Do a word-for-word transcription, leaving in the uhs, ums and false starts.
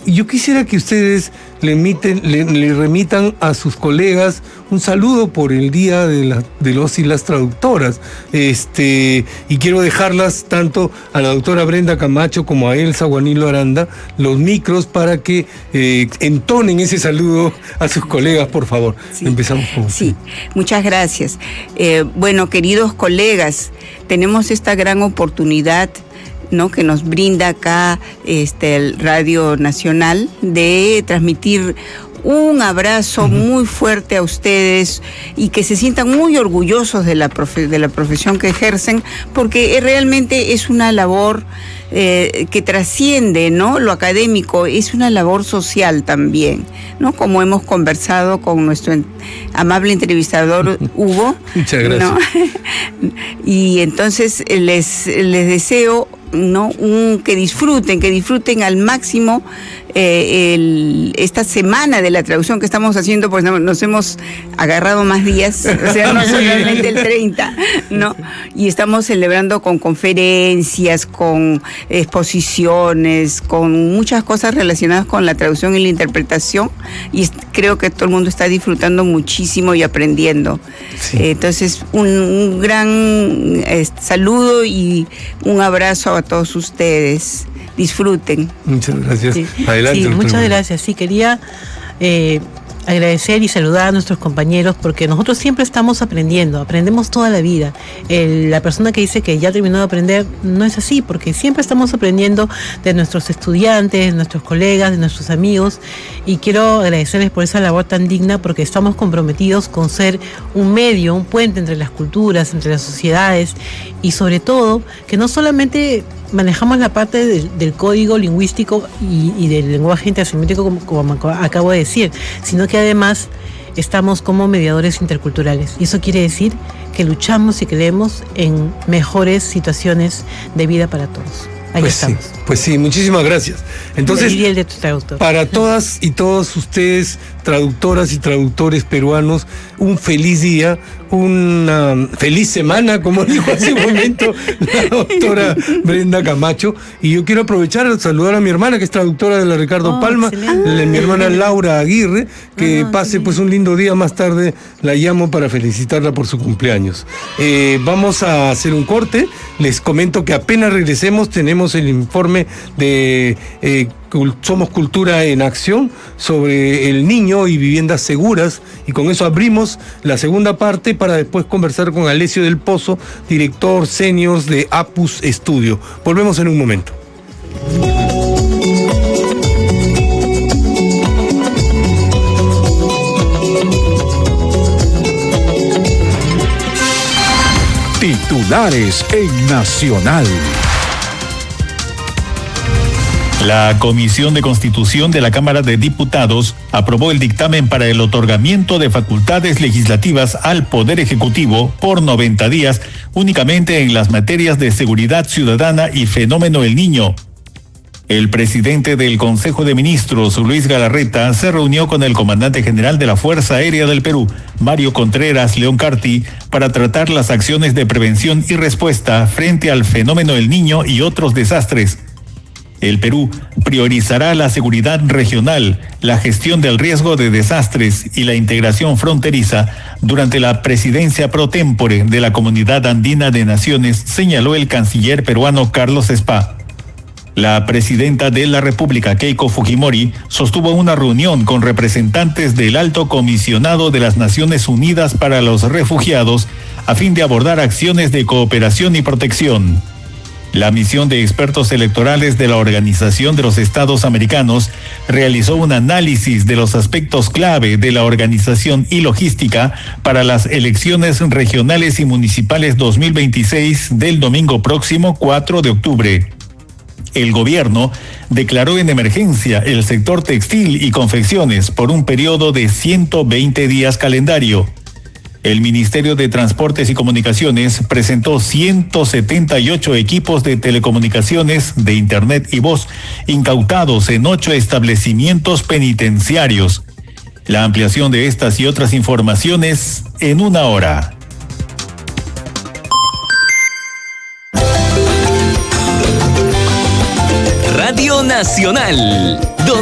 yo quisiera que ustedes le, emiten, le, le remitan a sus colegas un saludo por el Día de, la, de los y las Traductoras. Este, y quiero dejarlas tanto a la doctora Brenda Camacho como a Elsa Guanilo Aranda los micros para que eh, entonen ese saludo a sus colegas, por favor. Sí. Empezamos con usted. Sí, muchas gracias. Eh, bueno, queridos colegas, tenemos esta gran oportunidad, ¿no?, que nos brinda acá este, el Radio Nacional de transmitir un abrazo uh-huh. muy fuerte a ustedes y que se sientan muy orgullosos de la, profe- de la profesión que ejercen, porque realmente es una labor eh, que trasciende, ¿no?, lo académico, es una labor social también, ¿no?, como hemos conversado con nuestro en- amable entrevistador Hugo. Muchas gracias. ¿No? Y entonces les, les deseo, ¿no?, un, que disfruten, que disfruten al máximo eh, el, esta semana de la traducción que estamos haciendo, pues nos hemos agarrado más días, o sea, no solamente el treinta, ¿no? Y estamos celebrando con conferencias, con exposiciones, con muchas cosas relacionadas con la traducción y la interpretación, y creo que todo el mundo está disfrutando muchísimo y aprendiendo. Sí. Eh, entonces, un, un gran eh, saludo y un abrazo a todos ustedes. Disfruten. Muchas gracias. Sí. Adelante. Sí, muchas doctor. gracias. Sí, quería eh, agradecer y saludar a nuestros compañeros, porque nosotros siempre estamos aprendiendo, aprendemos toda la vida. El, la persona que dice que ya ha terminado de aprender, no es así, porque siempre estamos aprendiendo de nuestros estudiantes, de nuestros colegas, de nuestros amigos, y quiero agradecerles por esa labor tan digna, porque estamos comprometidos con ser un medio, un puente entre las culturas, entre las sociedades, y sobre todo, que no solamente manejamos la parte del, del código lingüístico y, y del lenguaje intersemiótico, como, como acabo de decir, sino que además estamos como mediadores interculturales. Y eso quiere decir que luchamos y creemos en mejores situaciones de vida para todos. Ahí pues estamos. Sí, pues sí, muchísimas gracias. Entonces, y el de tu traductor. Para todas y todos ustedes, traductoras y traductores peruanos, un feliz día, una feliz semana, como dijo hace un momento la doctora Brenda Camacho. Y yo quiero aprovechar a saludar a mi hermana, que es traductora de la Ricardo Oh, Palma, la, mi hermana Laura Aguirre, que ah, pase pues un lindo día. Más tarde la llamo para felicitarla por su cumpleaños. Eh, vamos a hacer un corte. Les comento que apenas regresemos tenemos el informe de eh, Somos Cultura en Acción sobre el niño y viviendas seguras, y con eso abrimos la segunda parte para después conversar con Alessio del Pozo, director senior de Apus Studio. Volvemos en un momento. Titulares en Nacional. La Comisión de Constitución de la Cámara de Diputados aprobó el dictamen para el otorgamiento de facultades legislativas al Poder Ejecutivo por noventa días, únicamente en las materias de seguridad ciudadana y fenómeno El Niño. El presidente del Consejo de Ministros, Luis Galarreta, se reunió con el comandante general de la Fuerza Aérea del Perú, Mario Contreras León Carti, para tratar las acciones de prevención y respuesta frente al fenómeno El Niño y otros desastres. El Perú priorizará la seguridad regional, la gestión del riesgo de desastres y la integración fronteriza durante la presidencia pro tempore de la Comunidad Andina de Naciones, señaló el canciller peruano Carlos Spa. La presidenta de la República, Keiko Fujimori, sostuvo una reunión con representantes del Alto Comisionado de las Naciones Unidas para los Refugiados a fin de abordar acciones de cooperación y protección. La misión de expertos electorales de la Organización de los Estados Americanos realizó un análisis de los aspectos clave de la organización y logística para las elecciones regionales y municipales dos mil veintiséis del domingo próximo cuatro de octubre. El gobierno declaró en emergencia el sector textil y confecciones por un periodo de ciento veinte días calendario. El Ministerio de Transportes y Comunicaciones presentó ciento setenta y ocho equipos de telecomunicaciones, de Internet y voz, incautados en ocho establecimientos penitenciarios. La ampliación de estas y otras informaciones en una hora. Radio Nacional.